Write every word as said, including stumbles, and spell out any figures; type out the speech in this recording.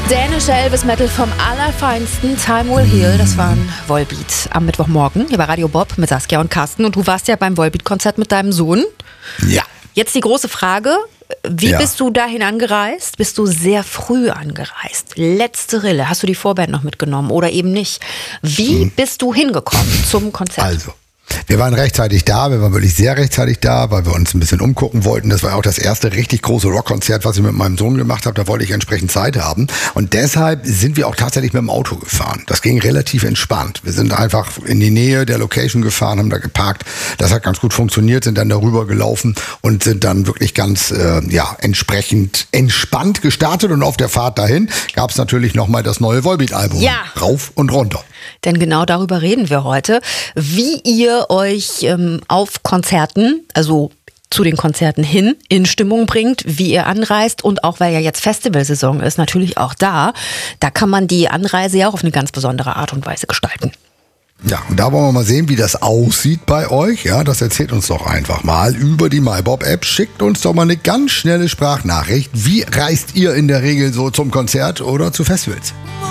Dänischer Elvis Metal vom allerfeinsten, Time Will Heal, das war ein Volbeat am Mittwochmorgen hier bei Radio Bob mit Saskia und Carsten. Und du warst ja beim Volbeat-Konzert mit deinem Sohn. Ja. Jetzt die große Frage, wie Ja. bist du dahin angereist? Bist du sehr früh angereist? Letzte Rille, hast du die Vorband noch mitgenommen oder eben nicht? Wie Hm. bist du hingekommen zum Konzert? Also, wir waren rechtzeitig da, wir waren wirklich sehr rechtzeitig da, weil wir uns ein bisschen umgucken wollten. Das war auch das erste richtig große Rockkonzert, was ich mit meinem Sohn gemacht habe. Da wollte ich entsprechend Zeit haben. Und deshalb sind wir auch tatsächlich mit dem Auto gefahren. Das ging relativ entspannt. Wir sind einfach in die Nähe der Location gefahren, haben da geparkt. Das hat ganz gut funktioniert, sind dann darüber gelaufen und sind dann wirklich ganz äh, ja, entsprechend entspannt gestartet. Und auf der Fahrt dahin gab es natürlich nochmal das neue Volbeat-Album. Ja. Rauf und runter. Denn genau darüber reden wir heute, wie ihr euch ähm, auf Konzerten, also zu den Konzerten hin, in Stimmung bringt, wie ihr anreist und auch, weil ja jetzt Festivalsaison ist, natürlich auch da, da kann man die Anreise ja auch auf eine ganz besondere Art und Weise gestalten. Ja, und da wollen wir mal sehen, wie das aussieht bei euch. Ja, das erzählt uns doch einfach mal über die MyBob-App. Schickt uns doch mal eine ganz schnelle Sprachnachricht. Wie reist ihr in der Regel so zum Konzert oder zu Festivals?